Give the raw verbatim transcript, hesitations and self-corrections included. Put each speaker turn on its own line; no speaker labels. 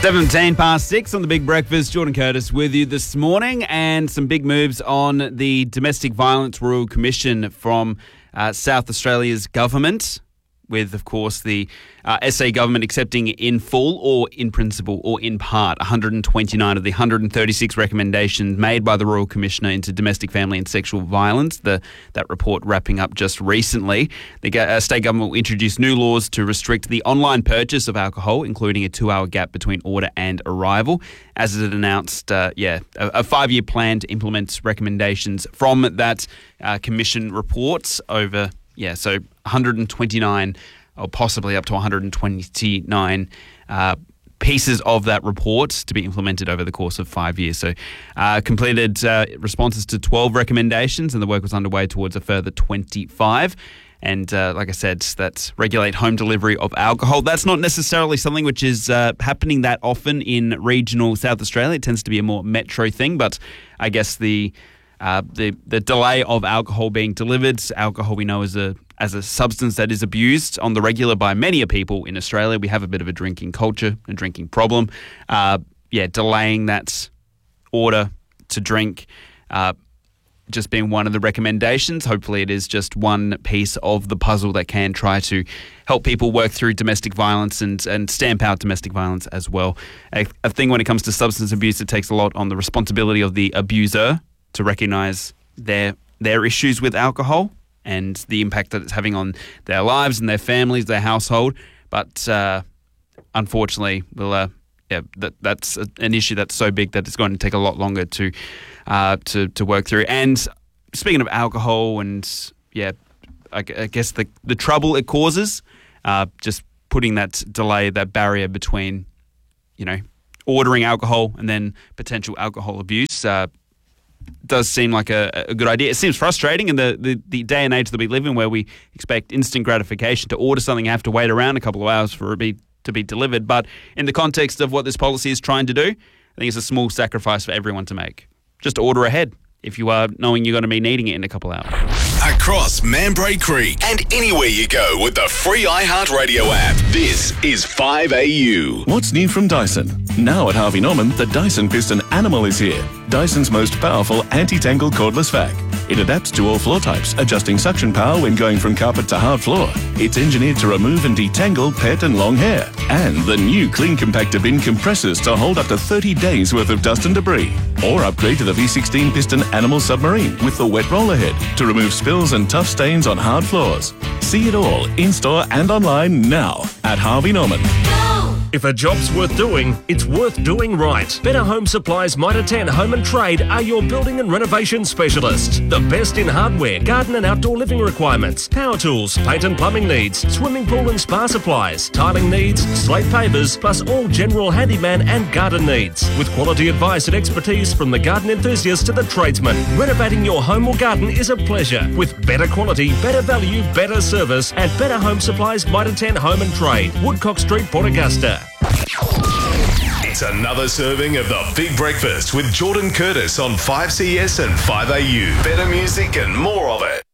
seventeen past six on the Big Breakfast. Jordan Curtis with you this morning, and some big moves on the Domestic Violence Royal Commission from uh, South Australia's government, with, of course, the uh, S A government accepting in full or in principle or in part one hundred twenty-nine of the one hundred thirty-six recommendations made by the Royal Commissioner into domestic, family and sexual violence. The, that report wrapping up just recently. The uh, state government will introduce new laws to restrict the online purchase of alcohol, including a two-hour gap between order and arrival. As it announced, uh, yeah, a, a five-year plan to implement recommendations from that uh, commission report over... Yeah, so one hundred twenty-nine or possibly up to one hundred twenty-nine uh, pieces of that report to be implemented over the course of five years. So uh, completed uh, responses to twelve recommendations, and the work was underway towards a further twenty-five. And uh, like I said, that's regulate home delivery of alcohol. That's not necessarily something which is uh, happening that often in regional South Australia. It tends to be a more metro thing, but I guess the... Uh, the the delay of alcohol being delivered. Alcohol, we know, is a as a substance that is abused on the regular by many people in Australia. We have a bit of a drinking culture, a drinking problem. Uh, yeah, delaying that order to drink, uh, just being one of the recommendations. Hopefully, it is just one piece of the puzzle that can try to help people work through domestic violence and and stamp out domestic violence as well. A, a thing when it comes to substance abuse, it takes a lot on the responsibility of the abuser to recognise their their issues with alcohol and the impact that it's having on their lives and their families, their household. But uh, unfortunately, well, uh, yeah, that that's an issue that's so big that it's going to take a lot longer to uh, to to work through. And speaking of alcohol, and yeah, I, I guess the the trouble it causes, uh, just putting that delay, that barrier between, you know, ordering alcohol and then potential alcohol abuse. Uh, does seem like a, a good idea. It seems frustrating in the, the, the day and age that we live in, where we expect instant gratification. To order something, have to wait around a couple of hours for it be, to be delivered. But in the context of what this policy is trying to do, I think it's a small sacrifice for everyone to make. Just order ahead if you are knowing you're going to be needing it in a couple of hours.
Across Mambray Creek and anywhere you go with the free iHeartRadio app. This is five A U.
What's new from Dyson? Now at Harvey Norman, the Dyson Piston Animal is here. Dyson's most powerful anti-tangle cordless vac. It adapts to all floor types, adjusting suction power when going from carpet to hard floor. It's engineered to remove and detangle pet and long hair. And the new Clean Compactor bin compressors to hold up to thirty days worth of dust and debris. Or upgrade to the V sixteen Piston Animal Submarine with the wet roller head to remove spills and tough stains on hard floors. See it all in-store and online now at Harvey Norman.
If a job's worth doing, it's worth doing right. Better Home Supplies Mitre ten Home and Trade are your building and renovation specialists. The best in hardware, garden and outdoor living requirements, power tools, paint and plumbing needs, swimming pool and spa supplies, tiling needs, slate pavers, plus all general handyman and garden needs. With quality advice and expertise from the garden enthusiast to the tradesman, renovating your home or garden is a pleasure. With better quality, better value, better service at Better Home Supplies Mitre ten Home and Trade, Woodcock Street, Port Augusta.
It's another serving of the Big Breakfast with Jordan Curtis on five C S and five A U. Better music and more of it.